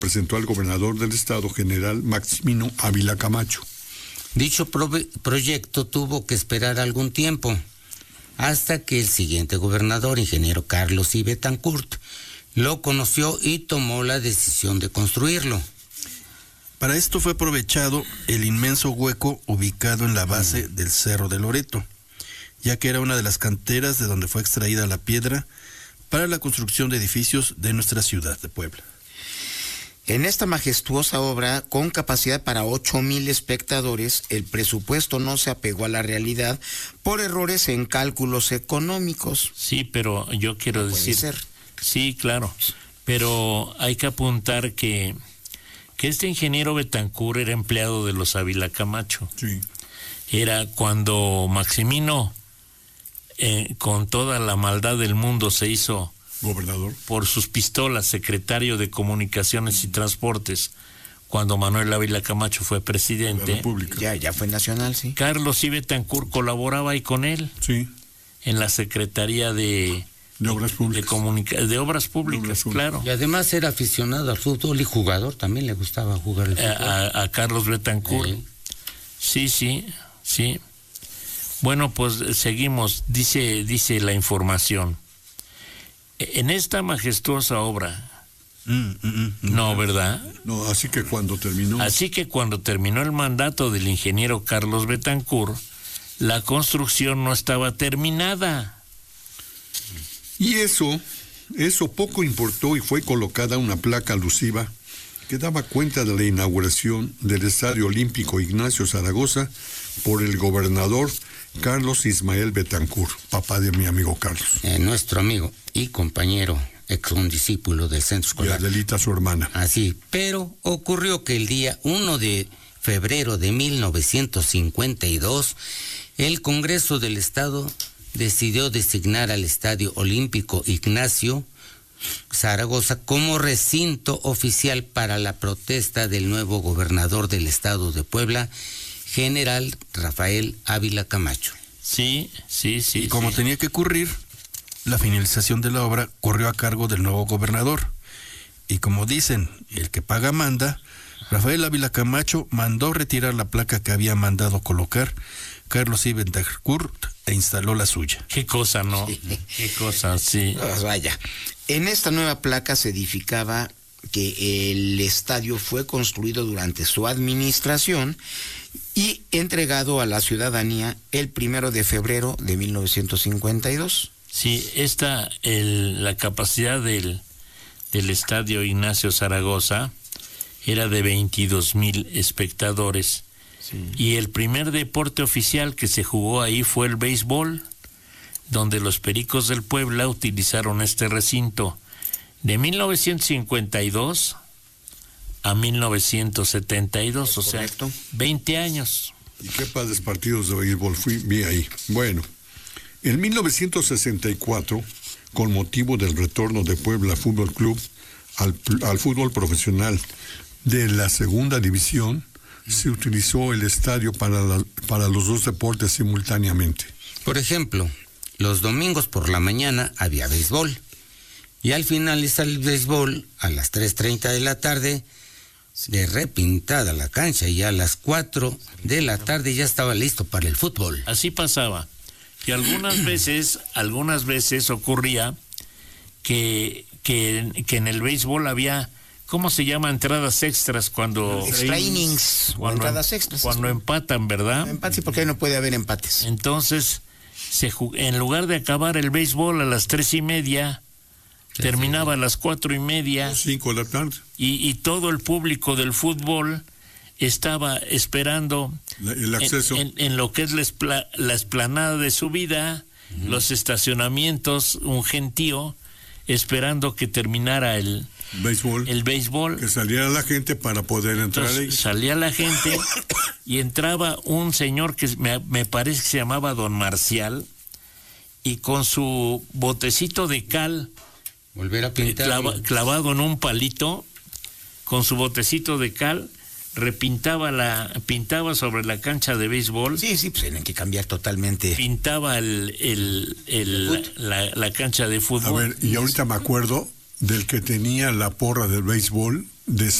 presentó al gobernador del estado, general Maximino Ávila Camacho. Dicho proyecto tuvo que esperar algún tiempo, hasta que el siguiente gobernador, ingeniero Carlos I. Betancourt, lo conoció y tomó la decisión de construirlo. Para esto fue aprovechado el inmenso hueco ubicado en la base del Cerro de Loreto, ya que era una de las canteras de donde fue extraída la piedra para la construcción de edificios de nuestra ciudad de Puebla. En esta majestuosa obra, con capacidad para 8,000 espectadores, el presupuesto no se apegó a la realidad por errores en cálculos económicos. Sí, pero yo quiero decir... Puede ser. Sí, claro, pero hay que apuntar que este ingeniero Betancourt era empleado de los Ávila Camacho. Sí. Era cuando Maximino, con toda la maldad del mundo, se hizo Gobernador. por sus pistolas secretario de Comunicaciones y Transportes, cuando Manuel Ávila Camacho fue La presidente. República. Ya fue nacional, sí. Carlos I. Betancourt colaboraba ahí con él Sí. en la Secretaría de Obras Públicas. de Obras Públicas, claro. Y además era aficionado al fútbol y jugador, también le gustaba jugar el fútbol. A Carlos Betancourt. Sí. Bueno, pues seguimos, dice la información. En esta majestuosa obra, no, ¿verdad? No, así que cuando terminó el mandato del ingeniero Carlos Betancourt, la construcción no estaba terminada. Y eso poco importó, y fue colocada una placa alusiva que daba cuenta de la inauguración del Estadio Olímpico Ignacio Zaragoza por el gobernador Carlos Ismael Betancourt, papá de mi amigo Carlos. Nuestro amigo y compañero, excondiscípulo del centro Y escolar. Adelita, su hermana. Así, pero ocurrió que el día 1 de febrero de 1952, el Congreso del Estado decidió designar al Estadio Olímpico Ignacio Zaragoza como recinto oficial para la protesta del nuevo gobernador del estado de Puebla, general Rafael Ávila Camacho. Sí. Y como tenía que ocurrir, la finalización de la obra corrió a cargo del nuevo gobernador. Y como dicen, el que paga manda, Rafael Ávila Camacho mandó retirar la placa que había mandado colocar Carlos I. Betancourt e instaló la suya. Qué cosa, ¿no? Qué cosa, sí. Pues vaya. En esta nueva placa se edificaba que el estadio fue construido durante su administración y entregado a la ciudadanía el 1 de febrero de 1952. Sí, la capacidad del estadio Ignacio Zaragoza era de 22,000 espectadores. Sí. Y el primer deporte oficial que se jugó ahí fue el béisbol, donde los Pericos del Puebla utilizaron este recinto de 1952 a 1972, o sea, 20 años. Y qué padres partidos de béisbol vi ahí. Bueno, en 1964, con motivo del retorno de Puebla Fútbol Club al fútbol profesional de la segunda división, se utilizó el estadio para los dos deportes simultáneamente. Por ejemplo, los domingos por la mañana había béisbol, y al finalizar el béisbol, a las 3:30 de la tarde, de repintada la cancha, y a las 4 de la tarde ya estaba listo para el fútbol. Así pasaba. Y algunas veces ocurría que en el béisbol había, ¿cómo se llama? Entradas extras cuando... Extra innings o entradas extras. Cuando empatan, ¿verdad? Empate, sí, porque ahí no puede haber empates. Entonces, en lugar de acabar el béisbol a las 3:30, terminaba a las 4:30. 5 de la tarde. Y todo el público del fútbol estaba esperando el acceso en lo que es la explanada de subida, los estacionamientos, un gentío, esperando que terminara el béisbol. Que saliera la gente para poder entrar. Entonces, salía la gente y entraba un señor que me parece que se llamaba Don Marcial, y con su botecito de cal volver a pintar clavado en un palito, con su botecito de cal, pintaba sobre la cancha de béisbol. Sí, pues tienen que cambiar totalmente. Pintaba la cancha de fútbol. A ver, y ahorita me acuerdo del que tenía la porra del béisbol de